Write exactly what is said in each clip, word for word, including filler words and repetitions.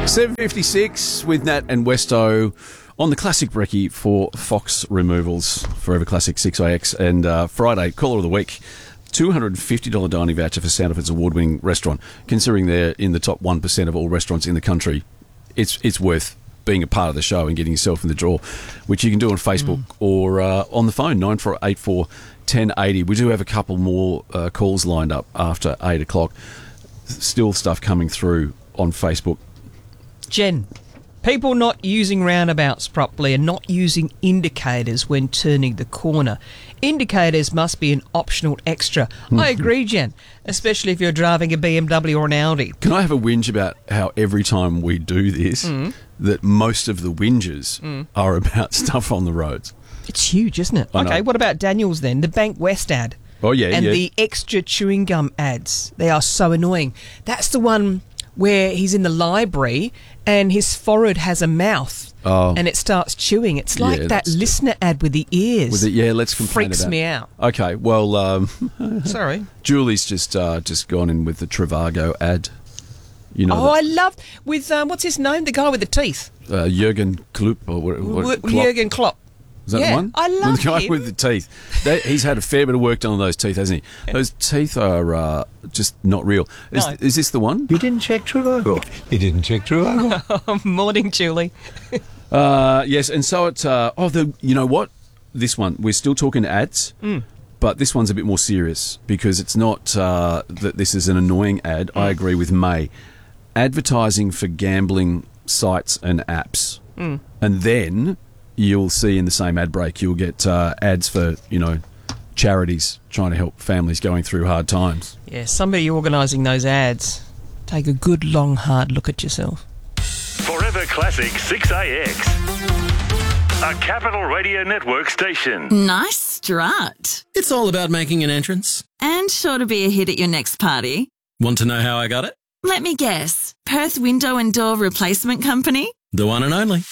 seven fifty-six with Nat and Westo on the Classic Brekkie for Fox Removals, Forever Classic six I X, and uh, Friday, Caller of the Week, two hundred fifty dollars dining voucher for Sandifer's award-winning restaurant. Considering they're in the top one percent of all restaurants in the country, it's it's worth being a part of the show and getting yourself in the draw, which you can do on Facebook mm. or uh, on the phone, nine four eight four, one oh eight oh. We do have a couple more uh, calls lined up after eight o'clock. Still stuff coming through on Facebook. Jen, people not using roundabouts properly and not using indicators when turning the corner. Indicators must be an optional extra. I agree, Jen, especially if you're driving a B M W or an Audi. Can I have a whinge about how every time we do this, mm. that most of the whinges mm. are about stuff on the roads? It's huge, isn't it? I okay, know. What about Daniel's then? The Bank West ad. Oh, yeah, And yeah. the extra chewing gum ads. They are so annoying. That's the one where he's in the library and his forehead has a mouth oh. and it starts chewing. It's like yeah, that listener ad with the ears. With it, yeah, let's complain Freaks about me out. Okay, well... Um, Sorry. Julie's just uh, just gone in with the Trivago ad. You know. Oh, the, I love... With, um, what's his name? The guy with the teeth. Uh, Jurgen Klopp. Or what, what, w- Jurgen Klopp. Is that yeah, the one? I love the guy him. with the teeth. That, he's had a fair bit of work done on those teeth, hasn't he? Yeah. Those teeth are uh, just not real. Is, No. is this the one? You didn't check Trivago. You didn't check Trivago. Morning, Julie. uh, yes, and so it... Uh, oh, the you know what? This one, we're still talking ads, mm. but this one's a bit more serious because it's not uh, that this is an annoying ad. Mm. I agree with May. Advertising for gambling sites and apps. Mm. And then... you'll see in the same ad break, you'll get uh, ads for, you know, charities trying to help families going through hard times. Yeah, somebody organising those ads. Take a good, long, hard look at yourself. Forever Classic six A X. A Capital Radio Network station. Nice strut. It's all about making an entrance. And sure to be a hit at your next party. Want to know how I got it? Let me guess. Perth Window and Door Replacement Company? The one and only.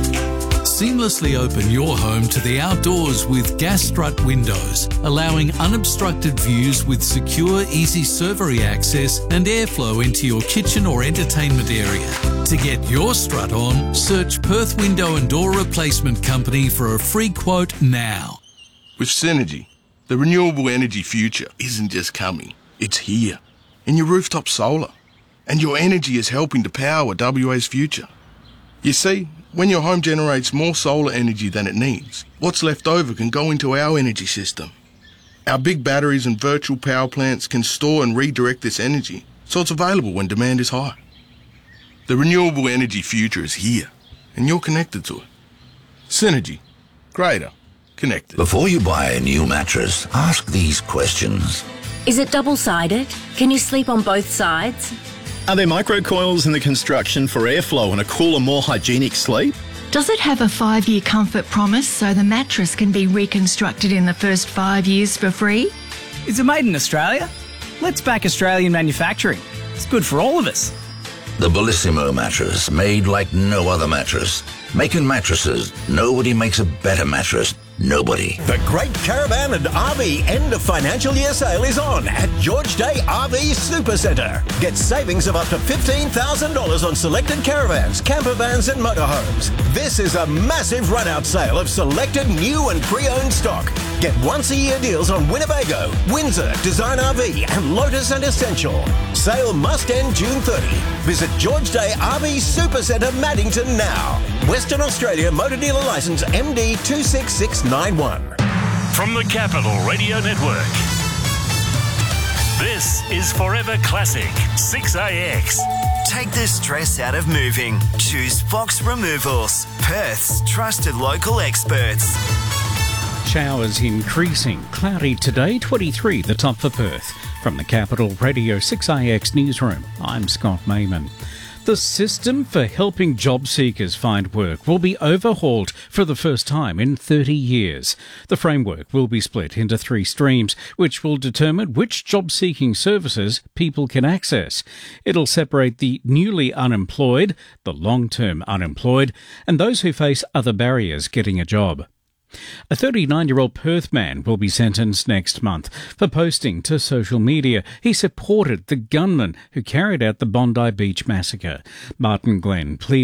Seamlessly open your home to the outdoors with Gas Strut Windows, allowing unobstructed views with secure, easy servery access and airflow into your kitchen or entertainment area. To get your strut on, search Perth Window and Door Replacement Company for a free quote now. With Synergy, the renewable energy future isn't just coming, it's here. In your rooftop solar. And your energy is helping to power W A's future. You see, when your home generates more solar energy than it needs, what's left over can go into our energy system. Our big batteries and virtual power plants can store and redirect this energy, so it's available when demand is high. The renewable energy future is here, and you're connected to it. Synergy. Greater. Connected. Before you buy a new mattress, ask these questions. Is it double-sided? Can you sleep on both sides? Are there microcoils in the construction for airflow and a cooler, more hygienic sleep? Does it have a five-year comfort promise so the mattress can be reconstructed in the first five years for free? Is it made in Australia? Let's back Australian manufacturing. It's good for all of us. The Bellissimo mattress, made like no other mattress. Making mattresses, nobody makes a better mattress. Nobody. The Great Caravan and R V End of Financial Year Sale is on at George Day R V Supercentre. Get savings of up to fifteen thousand dollars on selected caravans, camper vans and motorhomes. This is a massive run-out sale of selected new and pre-owned stock. Get once-a-year deals on Winnebago, Windsor, Design R V and Lotus and Essential. Sale must end June thirtieth. Visit George Day R V Supercentre Maddington now. Western Australia Motor Dealer Licence M D two six six nine one. From the Capital Radio Network, this is Forever Classic six A X. Take the stress out of moving. Choose Fox Removals, Perth's trusted local experts. Showers increasing. Cloudy today, twenty-three the top for Perth. From the Capital Radio six A X newsroom, I'm Scott Mayman. The system for helping job seekers find work will be overhauled for the first time in thirty years. The framework will be split into three streams, which will determine which job-seeking services people can access. It'll separate the newly unemployed, the long-term unemployed, and those who face other barriers getting a job. A thirty-nine-year-old Perth man will be sentenced next month for posting to social media he supported the gunman who carried out the Bondi Beach massacre. Martin Glenn pleaded